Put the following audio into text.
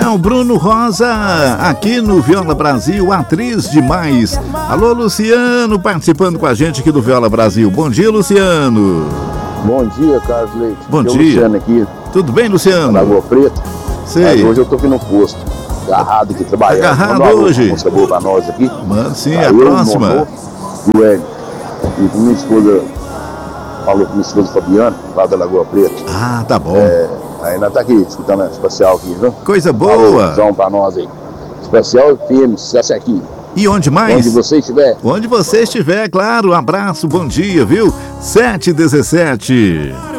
o Bruno Rosa, aqui no Viola Brasil, atriz demais. Alô, Luciano, participando com a gente aqui do Viola Brasil. Bom dia, Luciano. Bom dia, Carlos Leite. Bom dia. Luciano aqui. Tudo bem, Luciano? Lagoa Preta. Sei. Mas hoje eu tô aqui no posto, agarrado aqui, trabalhando. Agarrado hoje? Uma música boa pra nós aqui. Mano, sim, Aí a próxima. E o Hélio. E com minha esposa, falou com minha esposa Fabiana, lá da Lagoa Preta. Ah, tá bom. Aí nós tá aqui, escutando a especial aqui, viu? Coisa boa. Falou, pra nós aí. Especial FM, sucesso aqui. E onde mais? Onde você estiver. Onde você estiver, claro. Um abraço, bom dia, viu? 7h17.